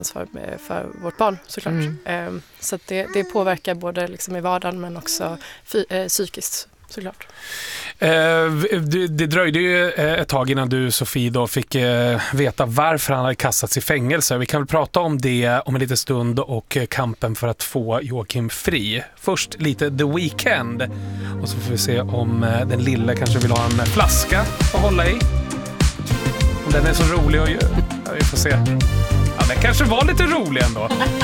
ansvar för vårt barn såklart. Så att det påverkar både liksom i vardagen men också psykiskt såklart. Det dröjde ju ett tag innan du, Sofie, då fick veta varför han hade kastats i fängelse. Vi kan väl prata om det om en liten stund och kampen för att få Joakim fri. Först lite The Weeknd och så får vi se om den lilla kanske vill ha en flaska att hålla i. Om den är så rolig och vi får se. Ja, den kanske var lite rolig ändå.